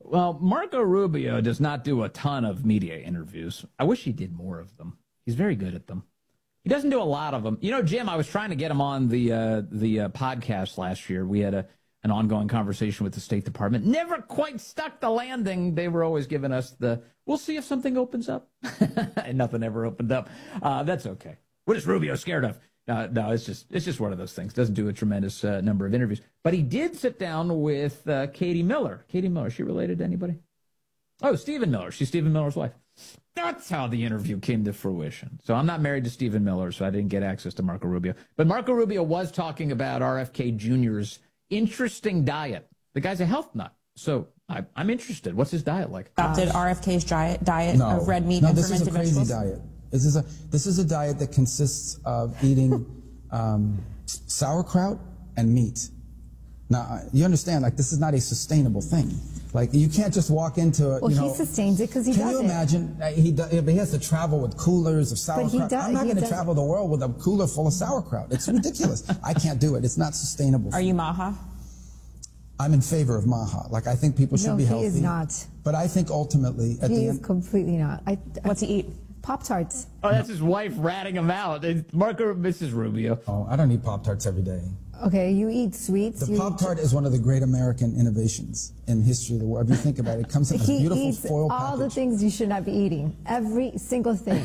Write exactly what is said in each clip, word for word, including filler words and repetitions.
Well, Marco Rubio does not do a ton of media interviews. I wish he did more of them. He's very good at them. He doesn't do a lot of them. You know, Jim, I was trying to get him on the uh, the uh, podcast last year. We had a an ongoing conversation with the State Department. Never quite stuck the landing. They were always giving us the, we'll see if something opens up. And nothing ever opened up. Uh, that's okay. What is Rubio scared of? Uh, no, it's just it's just one of those things. Doesn't do a tremendous uh, number of interviews. But he did sit down with uh, Katie Miller. Katie Miller, is she related to anybody? Oh, Stephen Miller. She's Stephen Miller's wife. That's how the interview came to fruition. So I'm not married to Stephen Miller, so I didn't get access to Marco Rubio. But Marco Rubio was talking about R F K Junior's interesting diet. The guy's a health nut. So I, I'm interested. What's his diet like? Adopted R F K's diet, diet no, of red meat no, and this is a fermented crazy vegetables? diet. This is a this is a diet that consists of eating um, sauerkraut and meat. Now you understand, like this is not a sustainable thing. Like you can't just walk into it. Well, you know, he sustains it because he can does you it. imagine? uh, He do, he has to travel with coolers of sauerkraut. he does- I'm not he going to does- travel the world with a cooler full of sauerkraut. It's ridiculous. I can't do it. It's not sustainable. Are you Maha? I'm in favor of Maha. Like I think people should No, be he healthy. is not. But I think ultimately, at He the is end, completely not. I, What's he eat? Pop Tarts. Oh, that's his wife ratting him out. It's Marco, Missus Rubio. oh, I don't eat Pop Tarts every day. Okay, you eat sweets. The you Pop eat- Tart is one of the great American innovations in history of the world. If you think about it, it comes in a He beautiful eats foil all the package. things you should not be eating. Every single thing.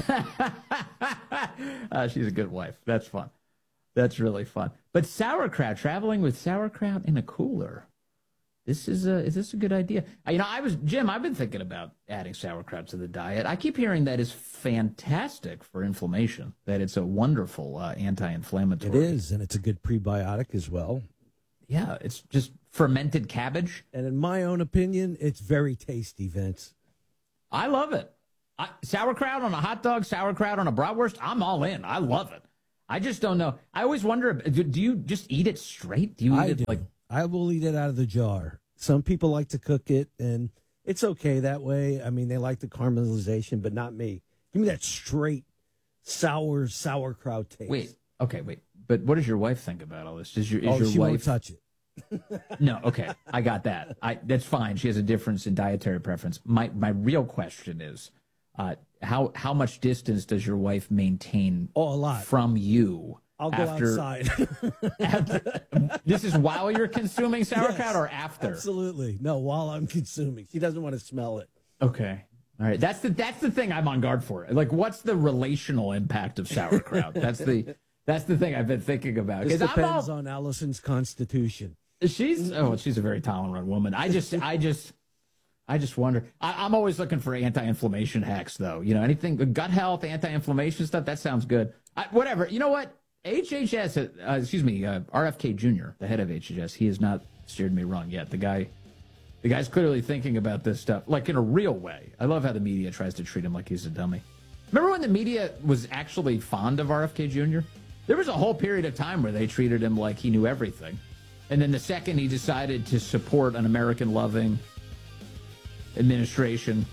uh, she's a good wife. That's fun. That's really fun. But sauerkraut, traveling with sauerkraut in a cooler. This is a, is this a good idea? Uh, You know, I was, Jim, I've been thinking about adding sauerkraut to the diet. I keep hearing that is fantastic for inflammation, that it's a wonderful uh, anti-inflammatory. It is, and it's a good prebiotic as well. Yeah, it's just fermented cabbage. And in my own opinion, it's very tasty, Vince. I love it. I, sauerkraut on a hot dog, sauerkraut on a bratwurst, I'm all in. I love it. I just don't know. I always wonder, do, do you just eat it straight? Do you eat I it do. like... I will eat it out of the jar. Some people like to cook it, and it's okay that way. I mean, they like the caramelization, but not me. Give me that straight sour sauerkraut taste. Wait, okay, wait. But what does your wife think about all this? Does your, is oh, your she wife... won't touch it. No, okay, I got that. I that's fine. She has a difference in dietary preference. My my real question is, uh, how how much distance does your wife maintain? Oh, a lot. From you. I'll go after, outside. after, this is while you're consuming sauerkraut Yes, or after? Absolutely. No, while I'm consuming. She doesn't want to smell it. Okay. All right. That's the that's the thing I'm on guard for. Like, what's the relational impact of sauerkraut? That's the that's the thing I've been thinking about. This 'Cause I'm depends all- on Allison's constitution. She's oh, she's a very tolerant woman. I just, I just, I just wonder. I, I'm always looking for anti-inflammation hacks, though. You know, anything gut health, anti-inflammation stuff. That sounds good. I, whatever. You know what? H H S, uh, excuse me, uh, R F K Junior, the head of H H S. He has not steered me wrong yet. The guy, the guy's clearly thinking about this stuff like in a real way. I love how the media tries to treat him like he's a dummy. Remember when the media was actually fond of R F K Junior? There was a whole period of time where they treated him like he knew everything. And then the second he decided to support an American-loving administration,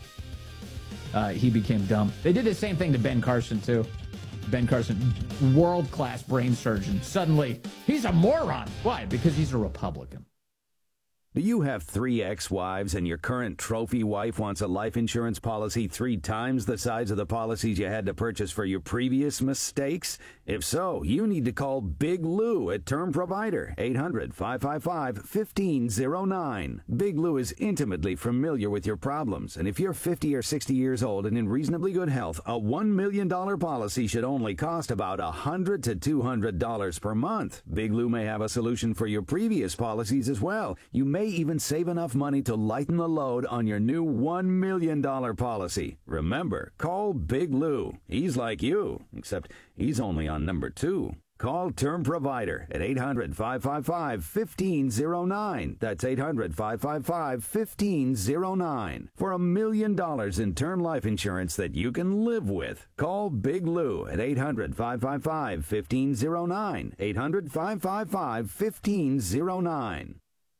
uh, he became dumb. They did the same thing to Ben Carson, too. Ben Carson, world-class brain surgeon. Suddenly, he's a moron. Why? Because he's a Republican. Do you have three ex-wives and your current trophy wife wants a life insurance policy three times the size of the policies you had to purchase for your previous mistakes? If so, you need to call Big Lou at Term Provider, eight hundred, five five five, one five zero nine. Big Lou is intimately familiar with your problems, and if you're fifty or sixty years old and in reasonably good health, a one million dollars policy should only cost about one hundred to two hundred dollars per month. Big Lou may have a solution for your previous policies as well. You may even save enough money to lighten the load on your new one million dollars policy. Remember, call Big Lou. He's like you, except he's only on number two. Call Term Provider at eight hundred, five five five, one five zero nine. That's eight hundred, five five five, one five zero nine. For a million dollars in term life insurance that you can live with. Call Big Lou at eight hundred, five five five, one five zero nine. eight hundred, five five five, one five zero nine.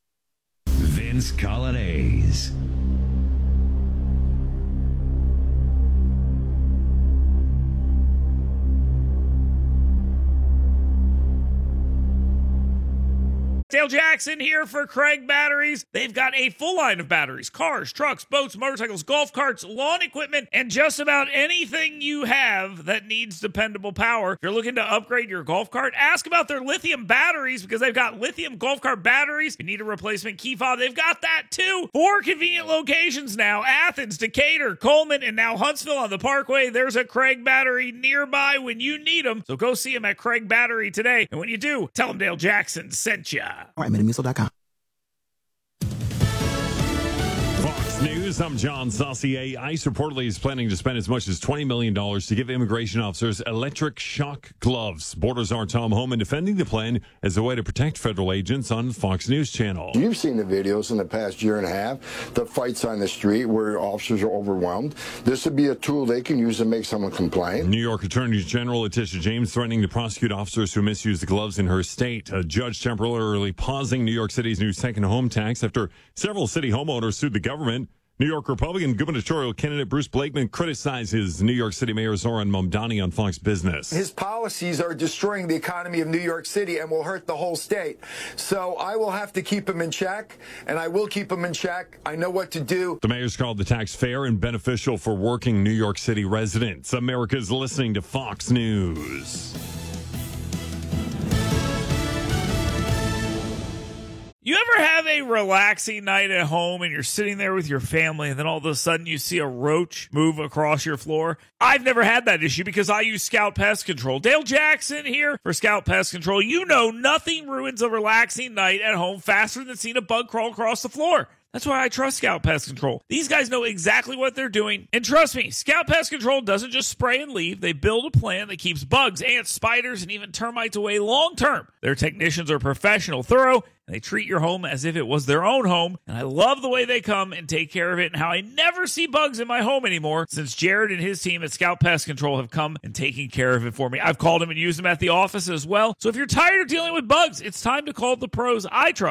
Vince Colonnese. Dale Jackson here for Craig Batteries. They've got a full line of batteries, cars, trucks, boats, motorcycles, golf carts, lawn equipment, and just about anything you have that needs dependable power. If you're looking to upgrade your golf cart, ask about their lithium batteries because they've got lithium golf cart batteries. If you need a replacement key fob, they've got that too. Four convenient locations now: Athens, Decatur, Coleman, and now Huntsville on the Parkway. There's a Craig Battery nearby when you need them. So go see them at Craig Battery today. And when you do, tell them Dale Jackson sent you. All right, metamucil dot com. Fox News, I'm John Saucier. ICE reportedly is planning to spend as much as twenty million dollars to give immigration officers electric shock gloves. Border Czar Tom Homan defending the plan as a way to protect federal agents on Fox News Channel. You've seen the videos in the past year and a half, the fights on the street where officers are overwhelmed. This would be a tool they can use to make someone compliant. New York Attorney General Letitia James threatening to prosecute officers who misuse the gloves in her state. A judge temporarily pausing New York City's new second home tax after several city homeowners sued the government. New York Republican gubernatorial candidate Bruce Blakeman criticizes New York City Mayor Zoran Momdani on Fox Business. His policies are destroying the economy of New York City and will hurt the whole state. So I will have to keep him in check, and I will keep him in check. I know what to do. The mayor's called the tax fair and beneficial for working New York City residents. America's listening to Fox News. You ever have a relaxing night at home and you're sitting there with your family and then all of a sudden you see a roach move across your floor? I've never had that issue because I use Scout Pest Control. Dale Jackson here for Scout Pest Control. You know nothing ruins a relaxing night at home faster than seeing a bug crawl across the floor. That's why I trust Scout Pest Control. These guys know exactly what they're doing. And trust me, Scout Pest Control doesn't just spray and leave. They build a plan that keeps bugs, ants, spiders, and even termites away long term. Their technicians are professional, thorough, and they treat your home as if it was their own home. And I love the way they come and take care of it and how I never see bugs in my home anymore since Jared and his team at Scout Pest Control have come and taken care of it for me. I've called them and used them at the office as well. So if you're tired of dealing with bugs, it's time to call the pros I trust.